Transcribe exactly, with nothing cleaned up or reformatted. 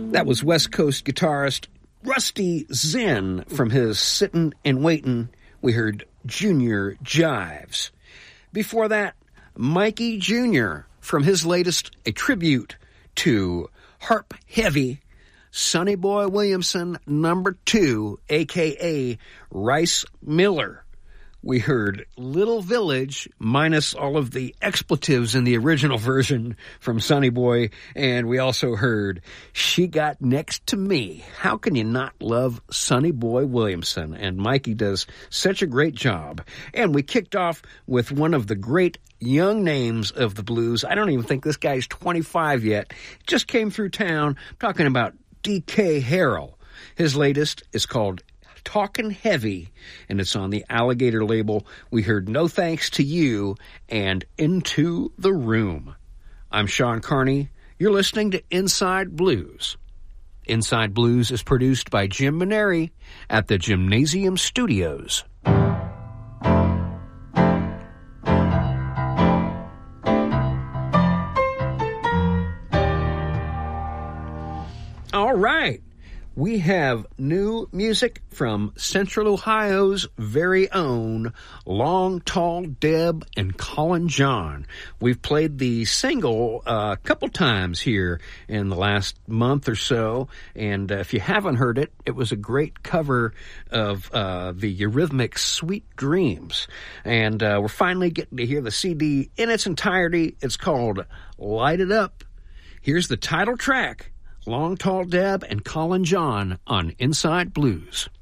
That was West Coast guitarist Rusty Zen from his Sittin' and Waitin'. We heard Junior Jives. Before that, Mikey Junior from his latest, a tribute to harp heavy Sonny Boy Williamson number two, a k a. Rice Miller. We heard Little Village, minus all of the expletives in the original version from Sonny Boy, and we also heard She Got Next to Me. How can you not love Sonny Boy Williamson? And Mikey does such a great job. And we kicked off with one of the great young names of the blues. I don't even think this guy's twenty-five yet. Just came through town, talking about D K Harrell. His latest is called Talkin' Heavy, and it's on the Alligator label. We heard No Thanks to You and Into the Room. I'm Sean Carney. You're listening to Inside Blues. Inside Blues is produced by Jim Maneri at the Gymnasium Studios. All right. We have new music from Central Ohio's very own Long Tall Deb and Colin John. We've played the single uh, a couple times here in the last month or so, and uh, if you haven't heard it, it was a great cover of uh, the Eurythmics' Sweet Dreams. And uh, we're finally getting to hear the C D in its entirety. It's called Light It Up. Here's the title track. Long Tall Deb and Colin John on Inside Blues.